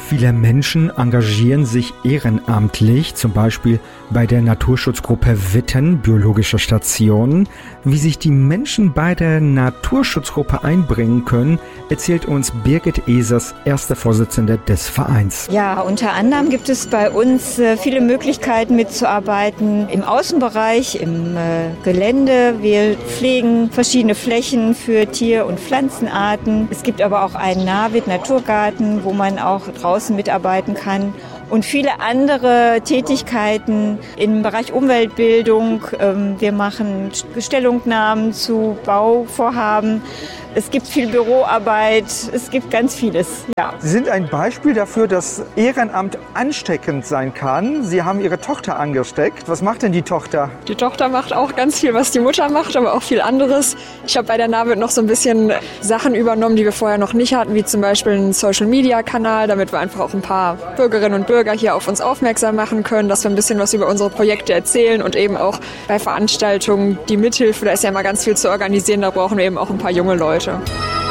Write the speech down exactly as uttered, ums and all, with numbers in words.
Viele Menschen engagieren sich ehrenamtlich, zum Beispiel bei der Naturschutzgruppe Witten, Biologische Station. Wie sich die Menschen bei der Naturschutzgruppe einbringen können, erzählt uns Birgit Esers, erste Vorsitzende des Vereins. Ja, unter anderem gibt es bei uns äh, viele Möglichkeiten mitzuarbeiten im Außenbereich, im äh, Gelände. Wir pflegen verschiedene Flächen für Tier- und Pflanzenarten. Es gibt aber auch einen Nahwild-Naturgarten, wo man auch draußen mitarbeiten kann. Und viele andere Tätigkeiten im Bereich Umweltbildung. Wir machen Stellungnahmen zu Bauvorhaben. Es gibt viel Büroarbeit. Es gibt ganz vieles. Ja. Sie sind ein Beispiel dafür, dass Ehrenamt ansteckend sein kann. Sie haben Ihre Tochter angesteckt. Was macht denn die Tochter? Die Tochter macht auch ganz viel, was die Mutter macht, aber auch viel anderes. Ich habe bei der Nahwild noch so ein bisschen Sachen übernommen, die wir vorher noch nicht hatten, wie zum Beispiel einen Social-Media-Kanal, damit wir einfach auch ein paar Bürgerinnen und Bürger hier auf uns aufmerksam machen können, dass wir ein bisschen was über unsere Projekte erzählen und eben auch bei Veranstaltungen die Mithilfe, da ist ja immer ganz viel zu organisieren, da brauchen wir eben auch ein paar junge Leute.